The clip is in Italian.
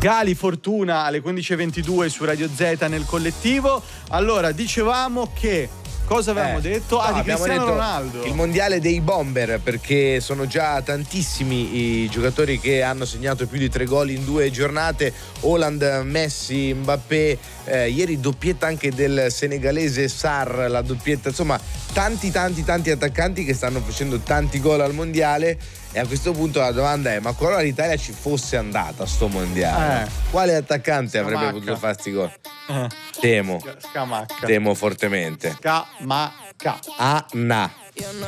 Gali Fortuna alle 15:22 su Radio Z nel collettivo. Allora, dicevamo che cosa avevamo detto? Di Cristiano Ronaldo. Il mondiale dei bomber, perché sono già tantissimi i giocatori che hanno segnato più di 3 gol in 2 giornate. Haaland, Messi, Mbappé, ieri doppietta anche del senegalese Sarr, la doppietta, insomma tanti attaccanti che stanno facendo tanti gol al mondiale. E a questo punto la domanda è: ma qualora l'Italia ci fosse andata a sto mondiale, quale attaccante avrebbe potuto farsi gol? Temo Scamacca. Temo fortemente. Scamacca. Anna.